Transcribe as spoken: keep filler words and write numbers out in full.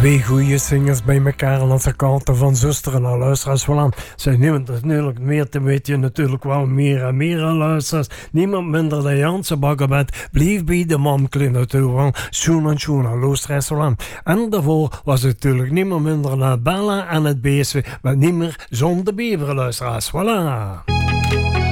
Twee goede zingers bij elkaar aan de kanten van zusteren naar luisteraars van aan. Zij nemen natuurlijk meer te weten, natuurlijk wel meer en meer aan luisteraars. Niemand minder dan Janse Baggebed. Blijf bij de man klinkt natuurlijk wel. Schoen en schoen aan luisteraars van aan. En daarvoor was het natuurlijk niemand minder dan Bella en het beestje. Maar niet meer zonder bever luisteraars. Voilà.